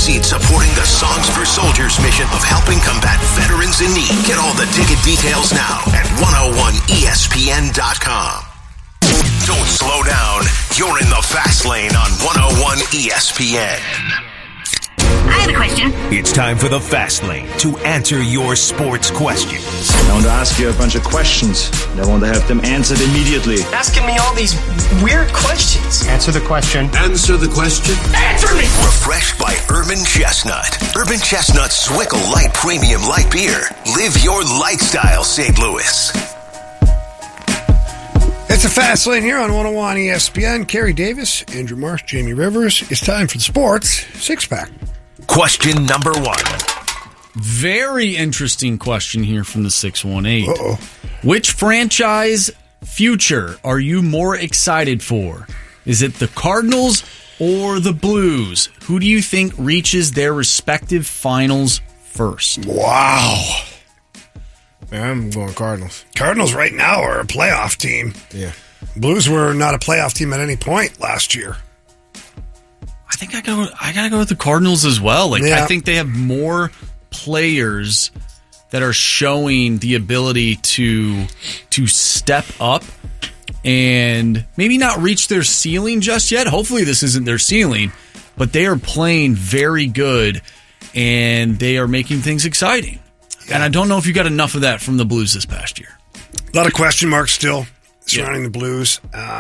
proceed supporting the Songs for Soldiers mission of helping combat veterans in need. Get all the ticket details now at 101ESPN.com. Don't slow down. You're in the fast lane on 101 ESPN. I have a question. It's time for the Fast Lane to answer your sports questions. I want to ask you a bunch of questions. I want to have them answered immediately. Asking me all these weird questions. Answer the question. Answer the question. Answer me! Refreshed by Urban Chestnut. Urban Chestnut Swickle Light Premium Light Beer. Live your lifestyle, St. Louis. It's a Fast Lane here on 101 ESPN. Kerry Davis, Andrew Marsh, Jamie Rivers. It's time for the Sports Six-Pack. Question number 1. Very interesting question here from the 618. Uh-oh. Which franchise future are you more excited for? Is it the Cardinals or the Blues? Who do you think reaches their respective finals first? Wow. Man, I'm going Cardinals. Cardinals right now are a playoff team. Yeah. Blues were not a playoff team at any point last year. I think I gotta go with the Cardinals as well. Yeah. I think they have more players that are showing the ability to step up and maybe not reach their ceiling just yet. Hopefully this isn't their ceiling, but they are playing very good and they are making things exciting. Yeah. And I don't know if you got enough of that from the Blues this past year. A lot of question marks still surrounding the Blues.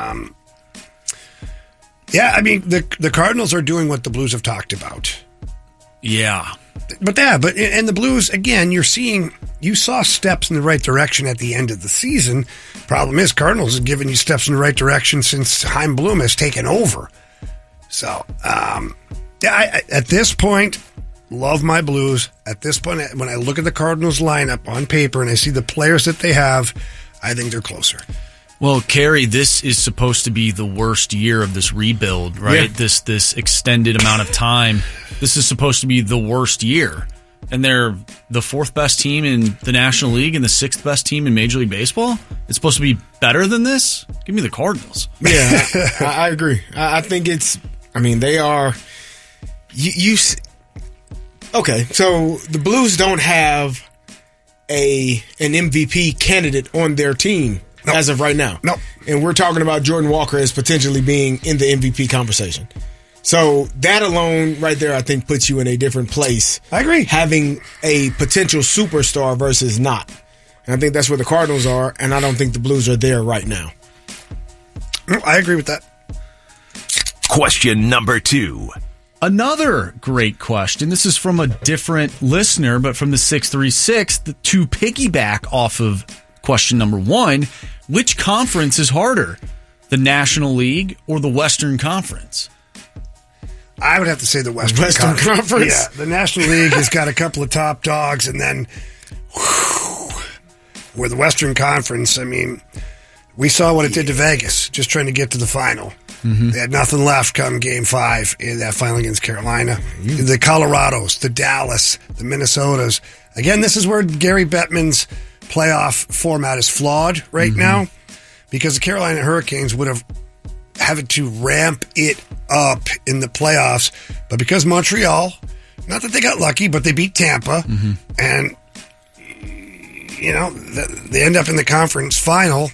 Yeah, I mean, the Cardinals are doing what the Blues have talked about. Yeah. But and the Blues, again, you saw steps in the right direction at the end of the season. Problem is, Cardinals have given you steps in the right direction since Chaim Bloom has taken over. So, at this point, love my Blues. At this point, when I look at the Cardinals lineup on paper and I see the players that they have, I think they're closer. Well, Kerry, this is supposed to be the worst year of this rebuild, right? Yeah. This extended amount of time. This is supposed to be the worst year. And they're the 4th best team in the National League and the 6th best team in Major League Baseball? It's supposed to be better than this? Give me the Cardinals. Yeah, I agree. I think they are... Okay, so the Blues don't have an MVP candidate on their team. Nope. As of right now. Nope. And we're talking about Jordan Walker as potentially being in the MVP conversation. So that alone right there, I think, puts you in a different place. I agree. Having a potential superstar versus not. And I think that's where the Cardinals are, and I don't think the Blues are there right now. I agree with that. Question number 2. Another great question. This is from a different listener, but from the 636, to piggyback off of question number 1, which conference is harder, the National League or the Western Conference? I would have to say the Western Conference. Yeah, the National League has got a couple of top dogs, and then where the Western Conference, I mean, we saw what it did to Vegas, just trying to get to the final. Mm-hmm. They had nothing left come Game 5 in that final against Carolina. Mm-hmm. The Colorados, the Dallas, the Minnesotas. Again, this is where Gary Bettman's playoff format is flawed right now, because the Carolina Hurricanes would have had to ramp it up in the playoffs, but because Montreal, not that they got lucky, but they beat Tampa, and they end up in the conference final.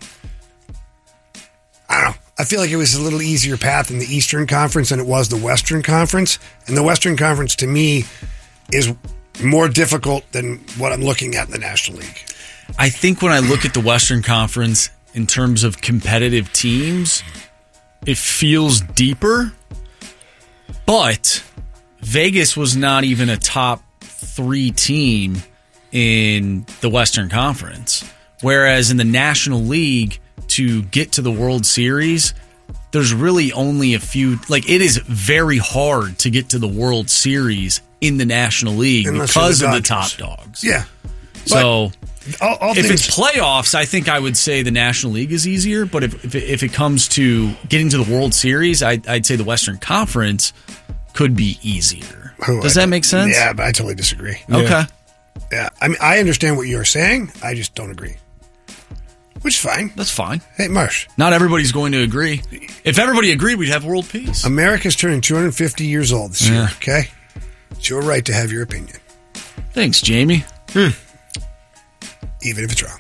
I don't know. I feel like it was a little easier path in the Eastern Conference than it was the Western Conference, and the Western Conference to me is more difficult than what I'm looking at in the National League. I think when I look at the Western Conference in terms of competitive teams, it feels deeper, but Vegas was not even a top 3 team in the Western Conference, whereas in the National League, to get to the World Series, there's really only a few. Like, it is very hard to get to the World Series in the National League because of the top dogs. Yeah. So all if it's playoffs, I think I would say the National League is easier. But if it comes to getting to the World Series, I'd say the Western Conference could be easier. Does that make sense? Yeah, but I totally disagree. Okay. Yeah. I mean, I understand what you're saying. I just don't agree. Which is fine. That's fine. Hey, Marsh. Not everybody's going to agree. If everybody agreed, we'd have world peace. America's turning 250 years old this year, okay? It's your right to have your opinion, Thanks, Jamie. even if it's wrong.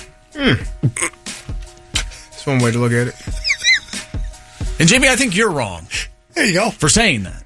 That's one way to look at it. And Jamie, I think you're wrong There you go. for saying that.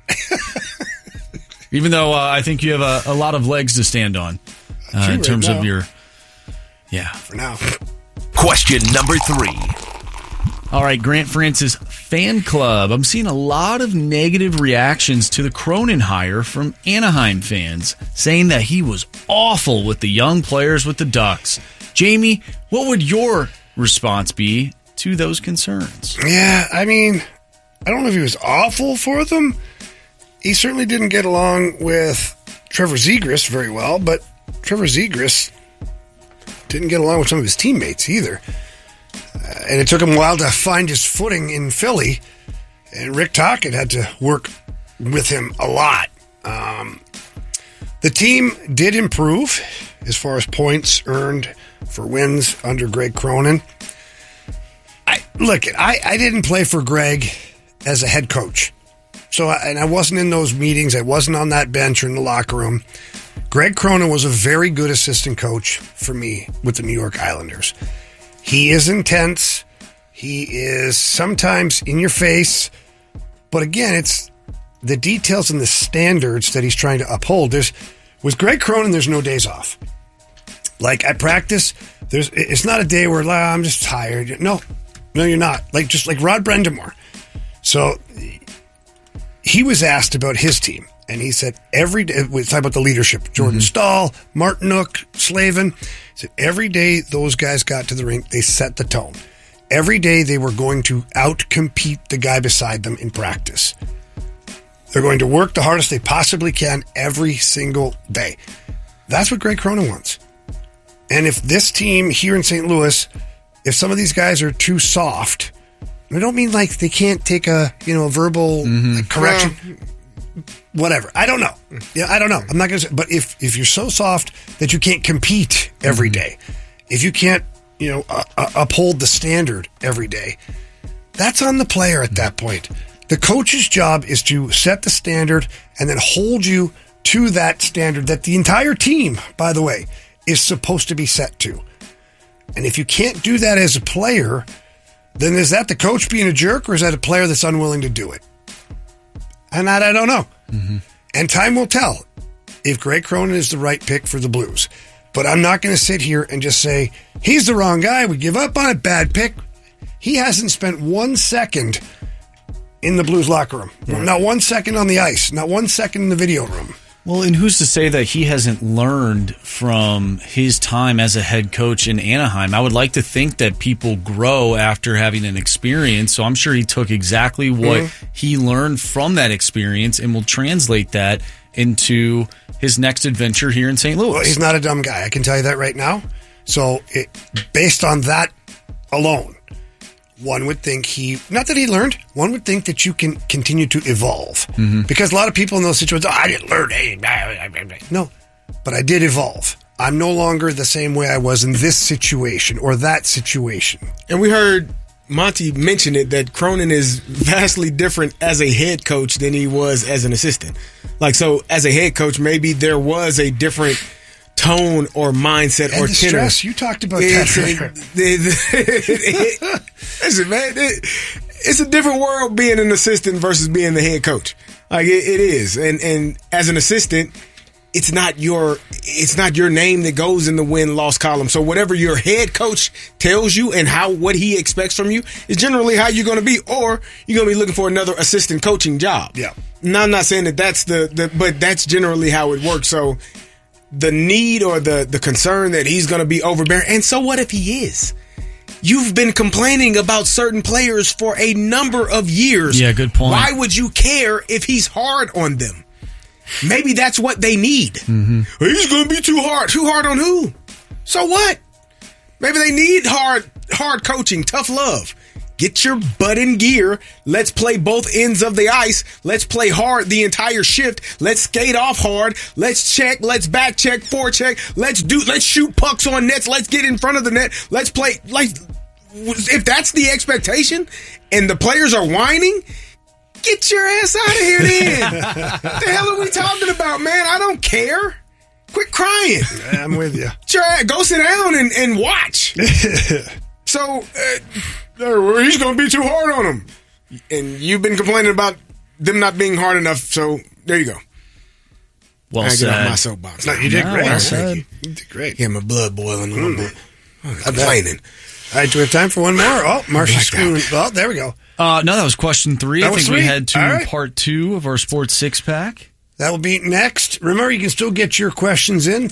Even though I think you have a lot of legs to stand on in right terms now. of your... Yeah. For now. Question number 3. All right, Grant Francis fan club. I'm seeing a lot of negative reactions to the Cronin hire from Anaheim fans, saying that he was awful with the young players with the Ducks. Jamie, what would your response be to those concerns? Yeah, I mean, I don't know if he was awful for them. He certainly didn't get along with Trevor Zegras very well, but Trevor Zegras didn't get along with some of his teammates either. And it took him a while to find his footing in Philly. And Rick Tocchet had to work with him a lot. The team did improve as far as points earned for wins under Greg Cronin. I didn't play for Greg as a head coach. And I wasn't in those meetings. I wasn't on that bench or in the locker room. Greg Cronin was a very good assistant coach for me with the New York Islanders. He is intense. He is sometimes in your face. But again, it's the details and the standards that he's trying to uphold. With Greg Cronin, there's no days off. Like at practice, it's not a day where I'm just tired. No, you're not. Just like Rod Brendamore. So he was asked about his team, and he said every day, we talk about the leadership, Jordan Stahl, Martinook, Slavin, he said every day those guys got to the rink, they set the tone. Every day they were going to out-compete the guy beside them in practice. They're going to work the hardest they possibly can every single day. That's what Greg Cronin wants. And if this team here in St. Louis, if some of these guys are too soft, I don't mean like they can't take a verbal correction, whatever. I don't know. Yeah, I don't know. I'm not going to say. But if you're so soft that you can't compete every day, if you can't uphold the standard every day, that's on the player at that point. The coach's job is to set the standard and then hold you to that standard that the entire team, by the way, is supposed to be set to. And if you can't do that as a player, then is that the coach being a jerk, or is that a player that's unwilling to do it? And that I don't know. And time will tell if Greg Cronin is the right pick for the Blues. But I'm not going to sit here and just say, he's the wrong guy, we give up on it, bad pick. He hasn't spent 1 second in the Blues locker room. Not 1 second on the ice. Not 1 second in the video room. Well, and who's to say that he hasn't learned from his time as a head coach in Anaheim? I would like to think that people grow after having an experience, so I'm sure he took exactly what he learned from that experience and will translate that into his next adventure here in St. Louis. Well, he's not a dumb guy. I can tell you that right now. So based on that alone, one would think not that he learned, one would think that you can continue to evolve. Because a lot of people in those situations, I didn't learn. No, but I did evolve. I'm no longer the same way I was in this situation or that situation. And we heard Monty mention it, that Cronin is vastly different as a head coach than he was as an assistant. So as a head coach, maybe there was a different tone or mindset and or the tenor. Stress, you talked about that. Listen, man, it's a different world being an assistant versus being the head coach. It is, and as an assistant, it's not your name that goes in the win-loss column. So whatever your head coach tells you and what he expects from you is generally how you're going to be, or you're going to be looking for another assistant coaching job. Yeah. Now, I'm not saying that that's but that's generally how it works. So the need or the concern that he's going to be overbearing, and so what if he is? You've been complaining about certain players for a number of years. Yeah, good point. Why would you care if he's hard on them? Maybe that's what they need. He's going to be too hard. Too hard on who? So what? Maybe they need hard coaching, tough love. Get your butt in gear. Let's play both ends of the ice. Let's play hard the entire shift. Let's skate off hard. Let's check. Let's back check, forecheck. Let's shoot pucks on nets. Let's get in front of the net. Let's play. If that's the expectation and the players are whining, Get your ass out of here then. What the hell are we talking about, man? I don't care. Quit crying. I'm with you. Go sit down and watch. So, he's going to be too hard on him. And you've been complaining about them not being hard enough, so there you go. Well I said. get off my soapbox. No, you did great. well said. You did great. Yeah, my blood boiling a little bit. I'm complaining. All right, do we have time for one more? Oh, Marcia's screwing. Well, there we go. No, that was question 3. That I was think we 3? head to All right. part 2 of our Sports Six-Pack. That will be next. Remember, you can still get your questions in.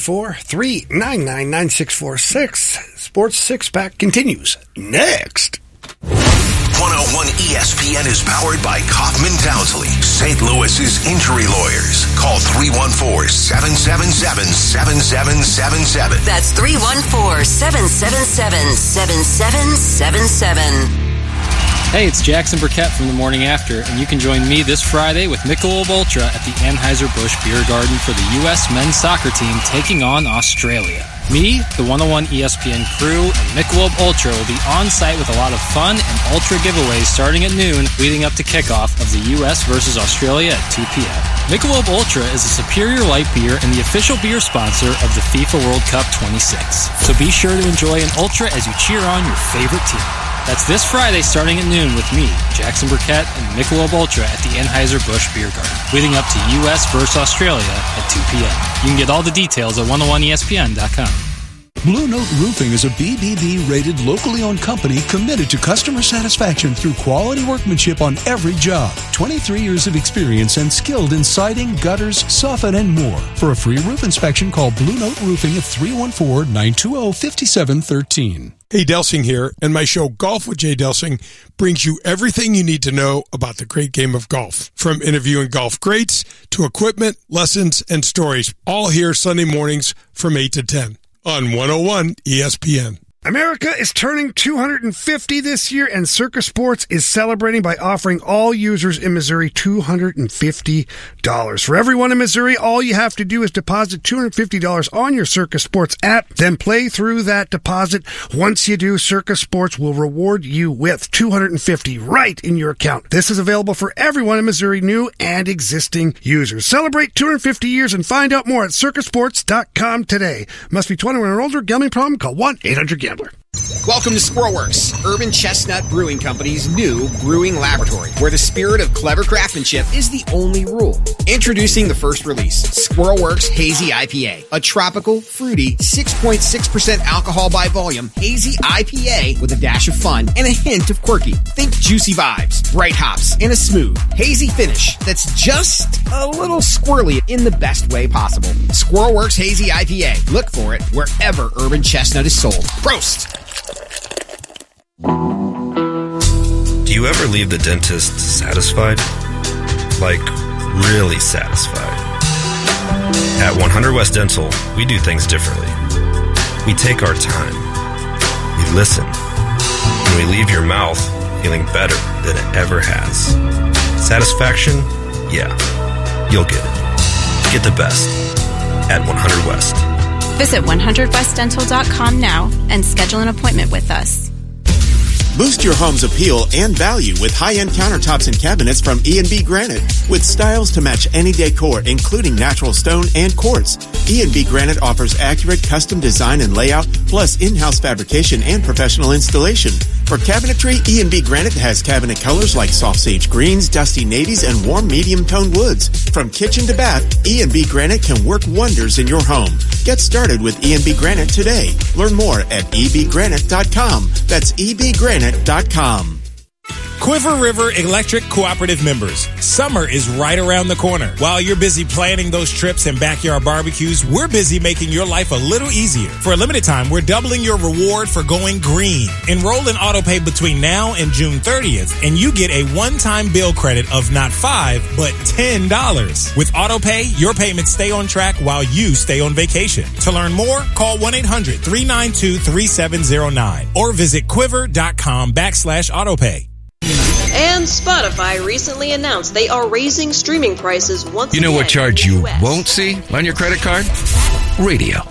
314-399-9646. Sports Six-Pack continues next. 101 ESPN is powered by Kaufman Townsley, St. Louis's injury lawyers. Call 314-777-7777. That's 314-777-7777. Hey, it's Jackson Burkett from The Morning After, and you can join me this Friday with Michelob Ultra at the Anheuser-Busch Beer Garden for the U.S. men's soccer team taking on Australia. Me, the 101 ESPN crew, and Michelob Ultra will be on site with a lot of fun and Ultra giveaways starting at noon, leading up to kickoff of the U.S. versus Australia at 2 p.m. Michelob Ultra is a superior light beer and the official beer sponsor of the FIFA World Cup 26. So be sure to enjoy an Ultra as you cheer on your favorite team. That's this Friday starting at noon with me, Jackson Burkett, and Michelob Ultra at the Anheuser-Busch Beer Garden, leading up to U.S. versus Australia at 2 p.m. You can get all the details at 101ESPN.com. Blue Note Roofing is a BBB-rated, locally owned company committed to customer satisfaction through quality workmanship on every job. 23 years of experience and skilled in siding, gutters, soffit, and more. For a free roof inspection, call Blue Note Roofing at 314-920-5713. Hey, Delsing here, and my show Golf with Jay Delsing brings you everything you need to know about the great game of golf. From interviewing golf greats to equipment, lessons, and stories. All here Sunday mornings from 8 to 10 on 101 ESPN. America is turning 250 this year, and Circa Sports is celebrating by offering all users in Missouri $250. For everyone in Missouri, all you have to do is deposit $250 on your Circa Sports app, then play through that deposit. Once you do, Circa Sports will reward you with $250 right in your account. This is available for everyone in Missouri, new and existing users. Celebrate 250 years and find out more at circasports.com today. Must be 21 or older. Gambling problem? Call 1-800-GAMBLER. Welcome to Squirrelworks, Urban Chestnut Brewing Company's new brewing laboratory, where the spirit of clever craftsmanship is the only rule. Introducing the first release, Squirrelworks Hazy IPA, a tropical, fruity, 6.6% alcohol by volume hazy IPA with a dash of fun and a hint of quirky. Think juicy vibes, bright hops, and a smooth, hazy finish that's just a little squirrely in the best way possible. Squirrelworks Hazy IPA. Look for it wherever Urban Chestnut is sold. Prost! Do you ever leave the dentist satisfied? Like, really satisfied? At 100 West Dental, we do things differently. We take our time. We listen. And we leave your mouth feeling better than it ever has. Satisfaction? Yeah. You'll get it. Get the best at 100 West. Visit 100westdental.com now and schedule an appointment with us. Boost your home's appeal and value with high-end countertops and cabinets from E&B Granite. With styles to match any decor, including natural stone and quartz, E&B Granite offers accurate custom design and layout, plus in-house fabrication and professional installation. For cabinetry, E&B Granite has cabinet colors like soft sage greens, dusty navies, and warm medium-toned woods. From kitchen to bath, E&B Granite can work wonders in your home. Get started with E&B Granite today. Learn more at ebgranite.com. That's ebgranite.com. Quiver River Electric Cooperative members, summer is right around the corner. While you're busy planning those trips and backyard barbecues, we're busy making your life a little easier. For a limited time, we're doubling your reward for going green. Enroll in AutoPay between now and June 30th, and you get a one-time bill credit of not $5, but $10. With AutoPay, your payments stay on track while you stay on vacation. To learn more, call 1-800-392-3709 or visit quiver.com/AutoPay. And Spotify recently announced they are raising streaming prices once again. You know what charge in the you US. won't see on your credit card? Radio.